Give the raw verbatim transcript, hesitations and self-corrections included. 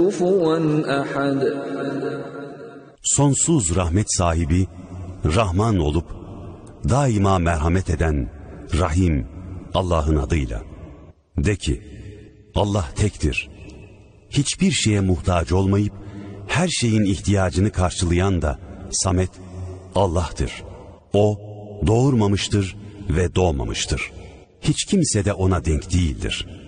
Sonsuz rahmet sahibi, Rahman olup daima merhamet eden Rahim Allah'ın adıyla. De ki, Allah tektir. Hiçbir şeye muhtaç olmayıp her şeyin ihtiyacını karşılayan da Samet Allah'tır. O doğurmamıştır ve doğmamıştır. Hiç kimse de ona denk değildir.